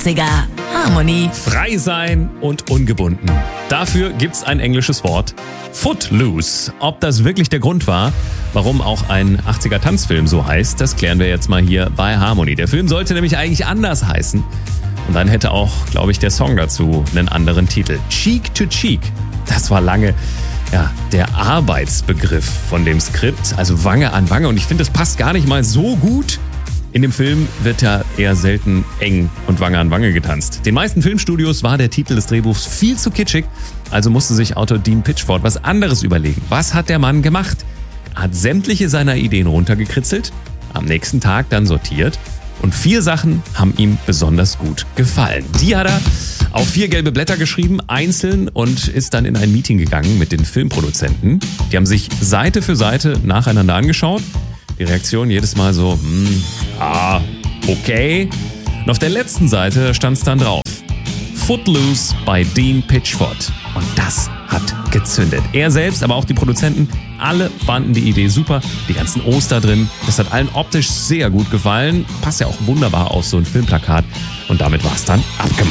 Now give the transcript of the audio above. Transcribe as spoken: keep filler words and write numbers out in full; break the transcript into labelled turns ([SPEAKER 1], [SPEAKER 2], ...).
[SPEAKER 1] achtziger. Harmony.
[SPEAKER 2] Frei sein und ungebunden. Dafür gibt's ein englisches Wort. Footloose. Ob das wirklich der Grund war, warum auch ein achtziger Tanzfilm so heißt, das klären wir jetzt mal hier bei Harmony. Der Film sollte nämlich eigentlich anders heißen. Und dann hätte auch, glaube ich, der Song dazu einen anderen Titel. Cheek to Cheek. Das war lange ja, der Arbeitsbegriff von dem Skript. Also Wange an Wange. Und ich finde, das passt gar nicht mal so gut. In dem Film wird ja eher selten eng und Wange an Wange getanzt. Den meisten Filmstudios war der Titel des Drehbuchs viel zu kitschig, also musste sich Autor Dean Pitchford was anderes überlegen. Was hat der Mann gemacht? Er hat sämtliche seiner Ideen runtergekritzelt, am nächsten Tag dann sortiert und vier Sachen haben ihm besonders gut gefallen. Die hat er auf vier gelbe Blätter geschrieben, einzeln, und ist dann in ein Meeting gegangen mit den Filmproduzenten. Die haben sich Seite für Seite nacheinander angeschaut. Die Reaktion jedes Mal so, hm, ah, okay. Und auf der letzten Seite stand es dann drauf. Footloose bei Dean Pitchford. Und das hat gezündet. Er selbst, aber auch die Produzenten, alle fanden die Idee super. Die ganzen Oster drin, das hat allen optisch sehr gut gefallen. Passt ja auch wunderbar auf so ein Filmplakat. Und damit war es dann abgemacht.